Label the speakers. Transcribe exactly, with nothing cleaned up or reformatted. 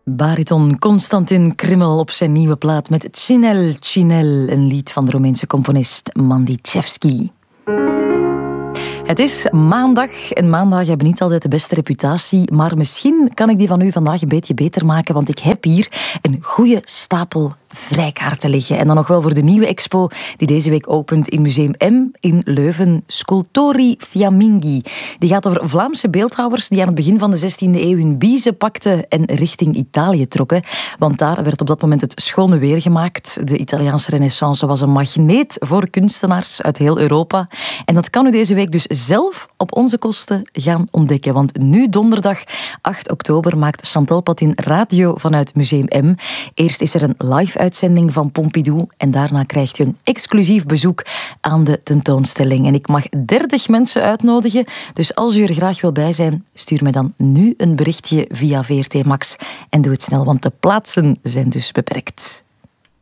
Speaker 1: Bariton Konstantin Krimmel op zijn nieuwe plaat met Cinel Cinel, een lied van de Roemeense componist Mandichevski. Het is maandag en maandag hebben niet altijd de beste reputatie, maar misschien kan ik die van u vandaag een beetje beter maken, want ik heb hier een goede stapel vrijkaarten liggen. En dan nog wel voor de nieuwe expo die deze week opent in Museum M in Leuven, Scultori Fiamminghi. Die gaat over Vlaamse beeldhouwers die aan het begin van de zestiende eeuw hun biezen pakten en richting Italië trokken. Want daar werd op dat moment het schone weer gemaakt. De Italiaanse renaissance was een magneet voor kunstenaars uit heel Europa. En dat kan u deze week dus zelf op onze kosten gaan ontdekken. Want nu donderdag acht oktober maakt Chantal Patin radio vanuit Museum M. Eerst is er een live uitzending van Pompidou en daarna krijgt je een exclusief bezoek aan de tentoonstelling. En ik mag dertig mensen uitnodigen, dus als u er graag wil bij zijn, stuur me dan nu een berichtje via V R T Max en doe het snel, want de plaatsen zijn dus beperkt.